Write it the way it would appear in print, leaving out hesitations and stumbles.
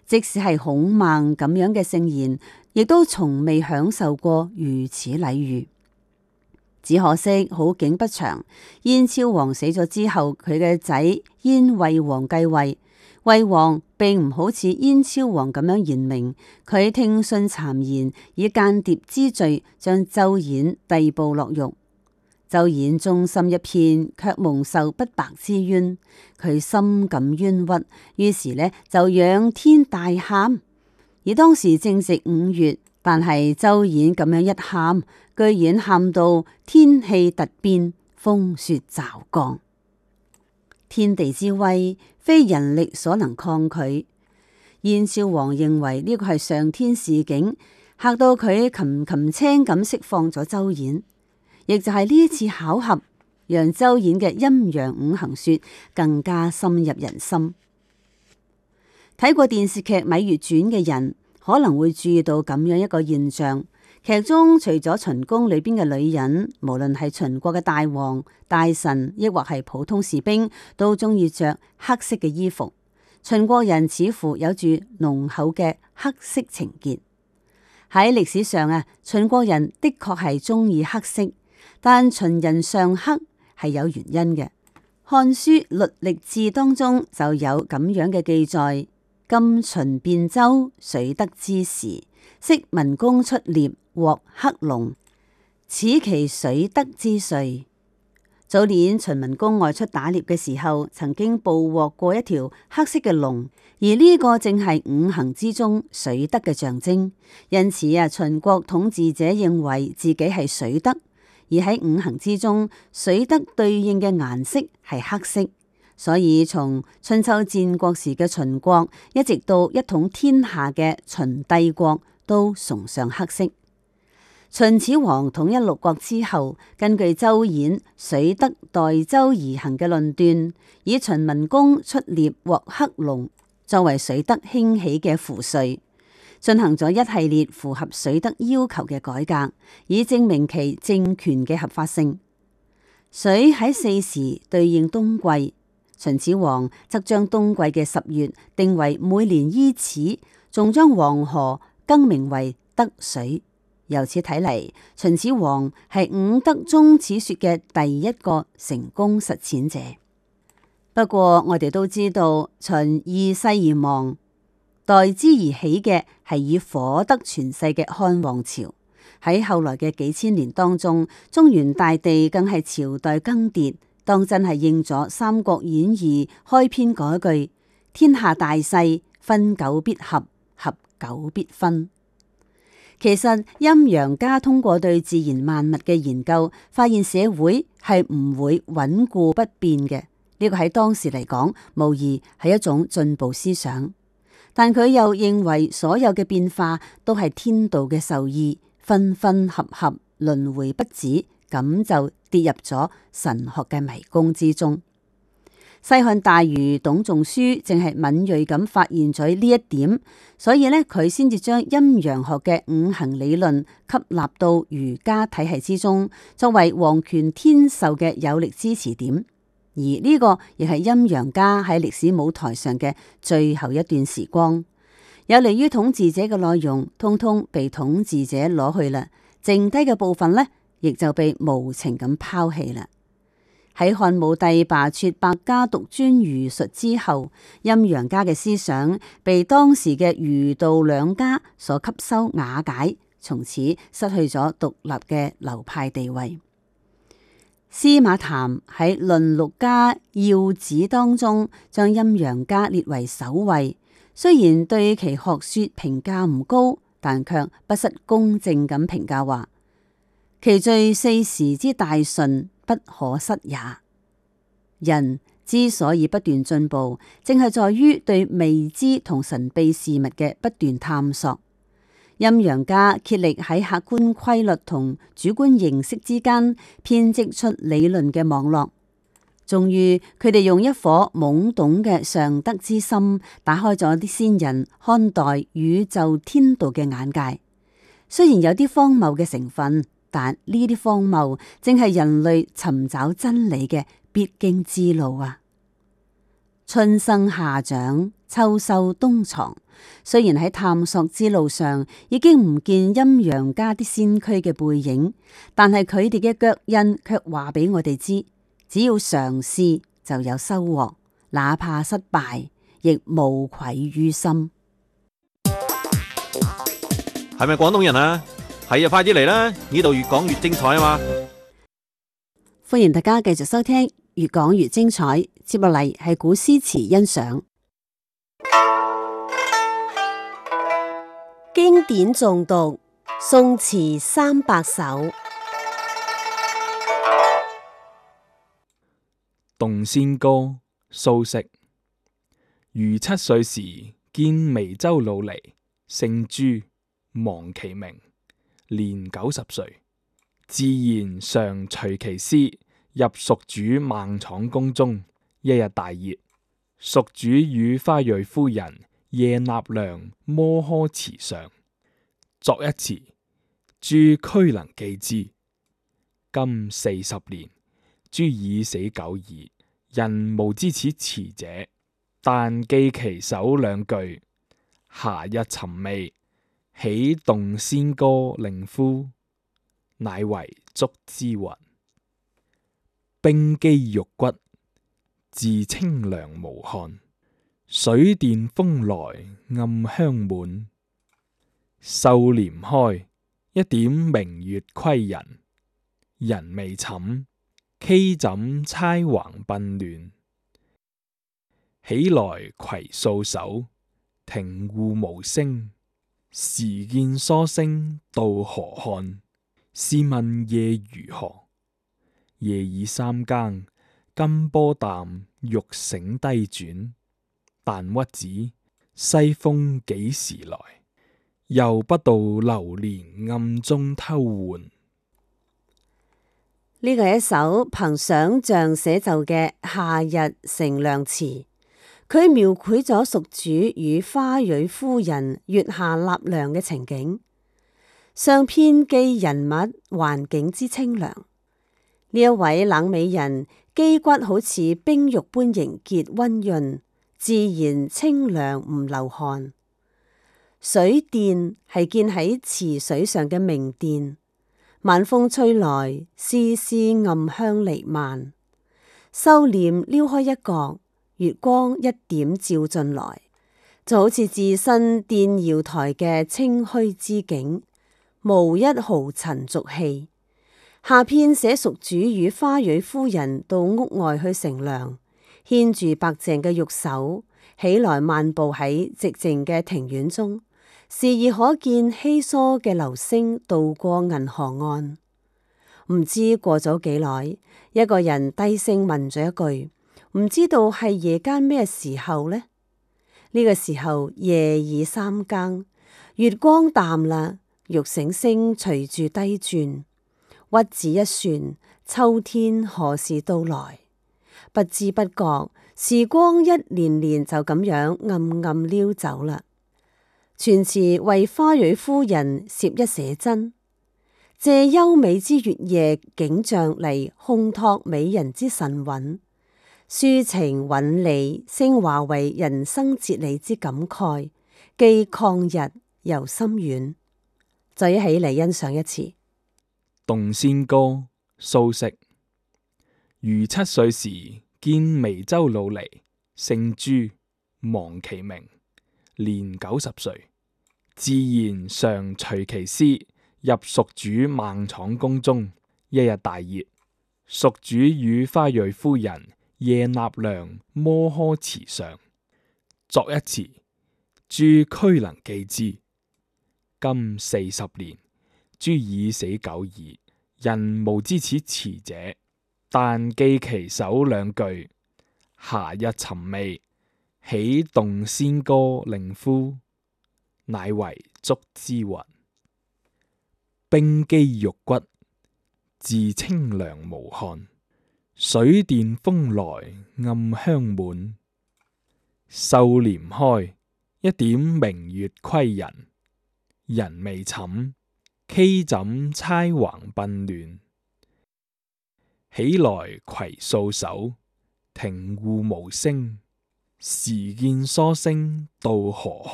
即使係孔孟咁樣嘅聖賢，亦都從未享受過如此禮遇。只可惜好景不長，燕昭王死咗之後，佢嘅仔燕惠王繼位。惠王並唔好似燕昭王咁樣賢明，佢聽信讒言，以間諜之罪將周衍逮捕落獄。周衍忠心一片，卻蒙受不白之冤，佢深感冤屈，於是呢就仰天大喊。而當時正值5月，但係周衍咁樣一喊，居然喊到天氣突變，風雪驟降。天地之威，非人力所能抗拒。燕昭王認為呢個係上天示警，嚇到佢擒擒青咁釋放咗周衍。亦就係呢一次巧合，讓周衍嘅陰陽五行說更加深入人心。睇過電視劇《羋月傳》嘅人可能會注意到咁樣一個現象：劇中除咗秦宮裏邊嘅女人，無論係秦國嘅大王、大臣，抑或係普通士兵，都中意着黑色嘅衣服。秦國人似乎有住濃厚嘅黑色情結。喺歷史上啊，秦國人的確係中意黑色。但秦人尚黑係有原因嘅，《漢書·律歷志》當中就有咁樣嘅記載：今秦汴州水德之時，昔文公出獵，獲黑龍，此其水德之歲。早年秦文公外出打獵嘅時候，曾經捕獲過一條黑色嘅龍，而呢個正係五行之中水德嘅象徵。因此啊，秦國統治者認為自己係水德。而喺五行之中，水德對應嘅顏色係黑色，所以從春秋戰國時嘅秦國，一直到一統天下嘅秦帝國，都崇尚黑色。秦始皇統一六國之後，根據周衍水德代周而行嘅論斷，以秦文公出獵獲黑龍作為水德興起嘅符歲。進行咗一系列符合水德要求嘅改革，以證明其政權嘅合法性。水喺4時對應冬季，秦始皇則將冬季嘅10月定為每年伊始，仲將黃河更名為德水。由此睇嚟，秦始皇係五德中此說嘅第一個成功實踐者。不過我哋都知道，秦易逝而亡，代之而起嘅係以火德傳世嘅漢王朝。喺後來嘅幾千年當中，中原大地更係朝代更迭，當真係應咗《三國演義》開篇嗰句：天下大勢，分久必合，合久必分。其實陰陽家通過對自然萬物嘅研究，發現社會係唔會穩固不變嘅。呢個喺當時嚟講，無疑係一種進步思想。但佢又認為所有嘅變化都係天道嘅授意，分分合合，輪迴不止，咁就跌入咗神學嘅迷宮之中。西漢大儒董仲舒正係敏銳咁發現咗呢一點，所以呢，佢先至將陰陽學嘅五行理論吸納到儒家體系之中，作為皇權天授嘅有力支持點。而呢個亦係陰陽家喺歷史舞台上嘅最後一段時光，有利於統治者嘅內容，通通被統治者攞去啦，剩低嘅部分呢，亦就被無情咁拋棄啦。喺漢武帝罷黜百家獨尊儒術之後，陰陽家嘅思想被當時嘅儒道兩家所吸收瓦解，從此失去咗獨立嘅流派地位。司馬談喺《論六家要旨》當中，將陰陽家列為首位。雖然對其學說評價唔高，但卻不失公正咁評價話：其最四時之大順，不可失也。人之所以不斷進步，正係在於對未知同神秘事物嘅不斷探索。陰陽家竭力喺客觀規律同主觀形式之間編織出理論嘅網絡，終於佢哋用一顆懵懂嘅尚德之心，打開咗啲先人看待宇宙天道嘅眼界。雖然有啲荒謬嘅成分，但呢啲荒謬正係人類尋找真理嘅必經之路啊！春生夏長，秋收冬藏， 雖然喺探索之路上已經唔見陰陽家啲先驅嘅背影，但係佢哋嘅腳印卻話俾我哋知，只要嘗試就有收穫，哪怕失敗，亦無愧於心。 係咪廣東人啊？係啊，快啲嚟啦！呢度越講越精彩啊嘛！ 歡迎大家繼續收聽，越講越精彩。接落嚟係古詩詞欣賞，經典誦讀，宋詞300首。《 洞仙歌》蘇軾。余7歲時，見眉州老離，姓朱，忘其名，年90歲。自然常隨其師，入蜀主孟昶宮中。一日大熱，蜀主與花蕊夫人夜納涼，摩訶池上，作一詞，諸俱能記之。今40年，諸已死久矣，人無知此詞者。但記其首兩句，夏日尋味，喜洞仙歌令夫，乃為祝之云。冰肌玉骨，自清涼無汗。水殿風來，暗香滿。繡簾開，一點明月窺人。人未寢，溪枕釵橫鬢亂。起來携素手，庭戶無聲。時見疏聲到河漢，試問夜如何？夜已3更，金波淡，玉繩低轉。但屈指，西風幾時來？又不到流年暗中偷換。 呢個係一首憑想象寫就嘅夏日乘涼詞，佢描繪咗蜀主與花蕊夫人月下納涼嘅情景，上篇記人物環境之清涼。呢一位冷美人肌骨好似冰玉般凝結溫潤，自然清涼唔流汗。水殿係建喺池水上嘅明殿，晚風吹來，絲絲暗香彌漫。繡簾撩開一角，月光一點照進來，就好似置身殿瑤台嘅清虛之景，無一毫塵俗氣。下篇寫蜀主與花蕊夫人到屋外去乘涼，牽住白淨嘅玉手，起來漫步喺寂靜嘅庭院中，時而可見稀疏嘅流星渡過銀河岸。唔知過咗幾耐，一個人低聲問咗一句，唔知道係夜間咩時候呢？呢個時候夜已3更，月光淡啦，玉繩聲隨住低轉。屈指一算，秋天何時到來？不知不覺，時光一年年就咁樣暗暗溜走啦。全詞為花蕊夫人攝一寫真，借優美之月夜景象嚟烘托美人之神韻，抒情韻理，升華為人生哲理之感慨，既曠日又深遠。再一起嚟欣賞一次。 《洞仙歌》蘇軾。余7歲時，見眉州老離，姓朱，忘其名，年90歲。自然常隨其師，入蜀主孟昶宮中。一日大熱，蜀主與花蕊夫人夜納涼，摩訶池上，作一詞，諸俱能記之。今40年，諸已死久矣，人無知此詞者。但記其首兩句，夏日尋味，喜洞仙歌令夫，乃為祝之云。冰肌玉骨，自清涼無汗。水殿風來，暗香滿。繡簾開，一點明月窺人。人未寢，溪枕釵橫鬢亂。起來携素手，庭戶無聲。時見疏聲到河